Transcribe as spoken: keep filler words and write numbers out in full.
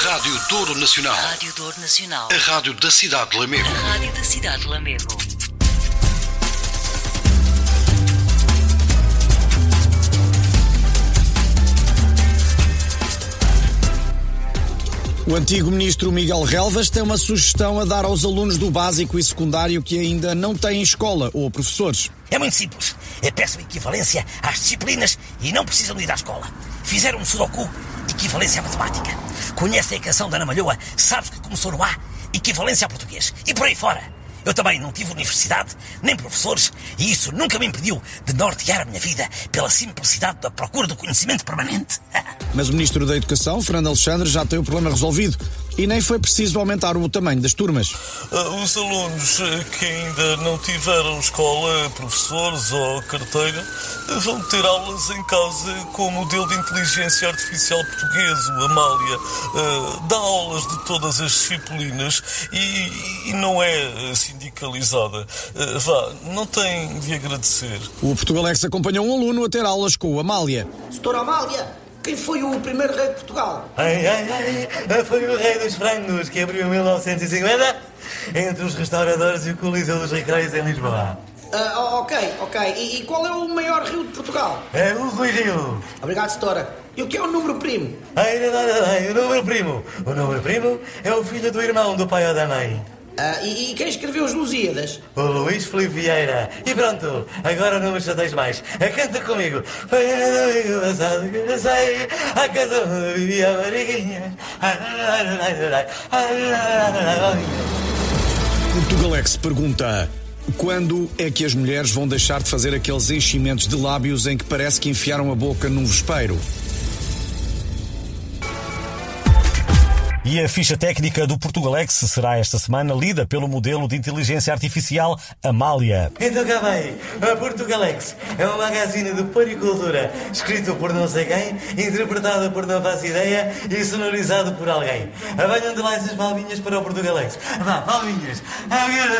Rádio Douro Nacional. Rádio Douro Nacional. A rádio da cidade de Lamego. A rádio da cidade de Lamego. O antigo ministro Miguel Relvas tem uma sugestão a dar aos alunos do básico e secundário que ainda não têm escola ou professores. É muito simples. Peçam equivalência às disciplinas e não precisam ir à escola. Fizeram um sudoku, equivalência à matemática. Conhecem a canção da Ana Malhoa, sabes que começou no A, equivalência a português. E por aí fora. Eu também não tive universidade, nem professores, e isso nunca me impediu de nortear a minha vida pela simplicidade da procura do conhecimento permanente. Mas o ministro da Educação, Fernando Alexandre, já tem o problema resolvido e nem foi preciso aumentar o tamanho das turmas. Os alunos que ainda não tiveram escola, professores ou carteira, vão ter aulas em casa com o modelo de inteligência artificial português, o Amália. Dá aulas de todas as disciplinas e, e não é sindicalizada. Vá, não tem de agradecer. O Portugalex acompanhou um aluno a ter aulas com o Amália. Doutora Amália, quem foi o primeiro rei de Portugal? Ai, ai, ai, foi o rei dos frangos que abriu em mil novecentos e cinquenta entre os restauradores e o Coliseu dos Recreios em Lisboa. Uh, ok, ok. E, e qual é o maior rio de Portugal? É o Rui Rio. Obrigado, doutora. E o que é o número primo? Ai, ai, ai, ai, o número primo. O número primo é o filho do irmão do pai ou da mãe. Uh, e, e quem escreveu os Lusíadas? O Luís Filipe Vieira. E pronto, agora não me chateis mais. Canta comigo. Foi no domingo passado que eu sei, a casa onde vivia a Mariquinha. Portugalex pergunta: quando é que as mulheres vão deixar de fazer aqueles enchimentos de lábios em que parece que enfiaram a boca num vespeiro? E a ficha técnica do Portugalex será esta semana lida pelo modelo de inteligência artificial Amália. Então cá vai, a Portugalex é um magazine de paricultura, escrito por não sei quem, interpretado por não faço ideia e sonorizado por alguém. Venham de lá essas palminhas para o Portugalex. Vá, palminhas.